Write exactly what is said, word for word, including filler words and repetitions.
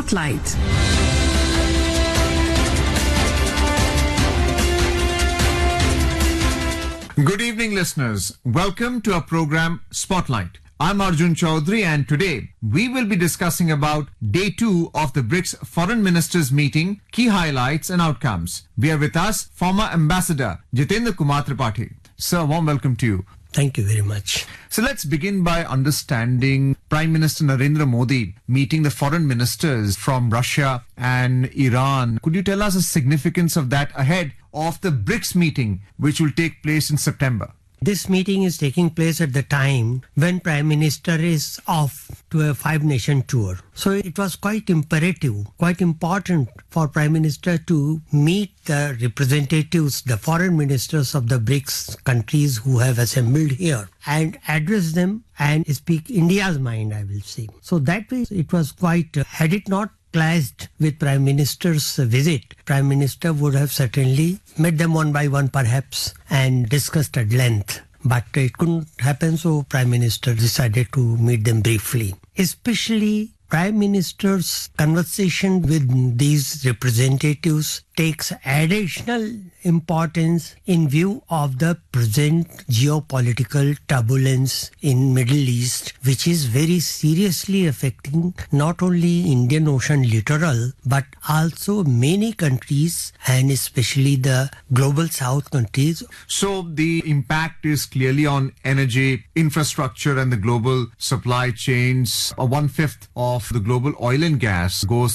Spotlight. Good evening, listeners. Welcome to our program Spotlight. I'm Arjun Chaudhary, and today we will be discussing about day two of the BRICS Foreign Ministers meeting, key highlights and outcomes. We are with us former Ambassador Jitendra Kumar Tripathi. Sir, warm welcome to you. Thank you very much. So let's begin by understanding Prime Minister Narendra Modi meeting the foreign ministers from Russia and Iran. Could you tell us the significance of that ahead of the BRICS meeting, which will take place in September? This meeting is taking place at the time when Prime Minister is off to a five-nation tour. So it was quite imperative, quite important for Prime Minister to meet the representatives, the foreign ministers of the BRICS countries who have assembled here and address them and speak India's mind, I will say. So that way it was quite, uh, had it not clashed with Prime Minister's visit, Prime Minister would have certainly met them one by one perhaps and discussed at length. But it couldn't happen, so Prime Minister decided to meet them briefly. Especially Prime Minister's conversation with these representatives takes additional importance in view of the present geopolitical turbulence in Middle East, which is very seriously affecting not only Indian Ocean littoral, but also many countries and especially the global south countries. So the impact is clearly on energy, infrastructure and the global supply chains. One-fifth of the global oil and gas goes